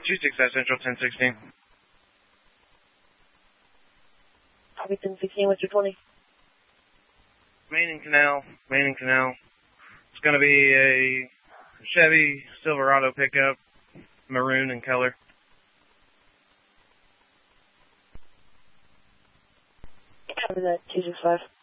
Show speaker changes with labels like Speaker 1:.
Speaker 1: 26 South Central, 1016.
Speaker 2: Copy 1016, what's your 20?
Speaker 1: Main and Canal. It's going to be a Chevy Silverado pickup, maroon in color.
Speaker 2: Copy that, 265.